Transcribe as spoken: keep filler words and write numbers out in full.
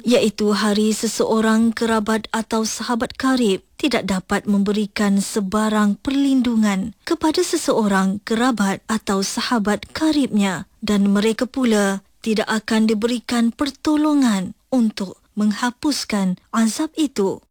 iaitu hari seseorang kerabat atau sahabat karib tidak dapat memberikan sebarang perlindungan kepada seseorang kerabat atau sahabat karibnya dan mereka pula tidak akan diberikan pertolongan untuk menghapuskan azab itu.